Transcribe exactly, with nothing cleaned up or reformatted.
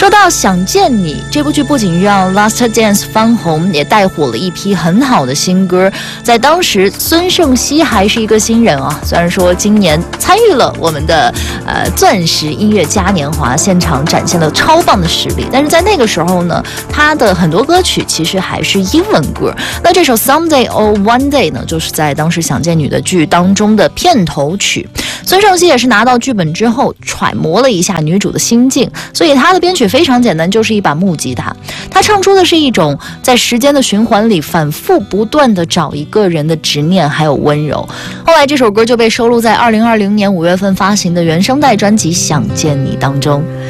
说到《想见你》这部剧，不仅让 Last Dance 翻红，也带火了一批很好的新歌。在当时，孙盛希还是一个新人啊。虽然说今年参与了我们的呃钻石音乐嘉年华，现场展现了超棒的实力，但是在那个时候呢，他的很多歌曲其实还是英文歌。那这首 Someday or One Day 呢，就是在当时《想见你》的剧当中的片头曲。孙盛希也是拿到剧本之后揣摩了一下女主的心境，所以他的编曲非常简单，就是一把木吉他。他唱出的是一种在时间的循环里反复不断的找一个人的执念还有温柔。后来这首歌就被收录在二零二零年五月份发行的原声带专辑《想见你》当中。